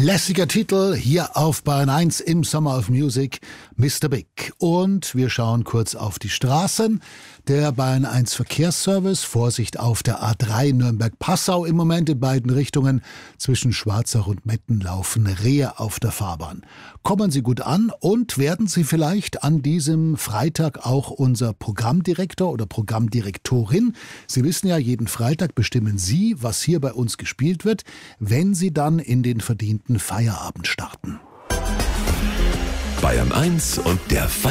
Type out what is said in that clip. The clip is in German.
Lässiger Titel hier auf Bayern 1 im Summer of Music, Mr. Big. Und wir schauen kurz auf die Straßen. Der Bayern 1 Verkehrsservice, Vorsicht auf der A3 Nürnberg-Passau im Moment in beiden Richtungen. Zwischen Schwarzach und Metten laufen Rehe auf der Fahrbahn. Kommen Sie gut an und werden Sie vielleicht an diesem Freitag auch unser Programmdirektor oder Programmdirektorin. Sie wissen ja, jeden Freitag bestimmen Sie, was hier bei uns gespielt wird, wenn Sie dann in den verdienten Feierabend starten. Bayern 1 und der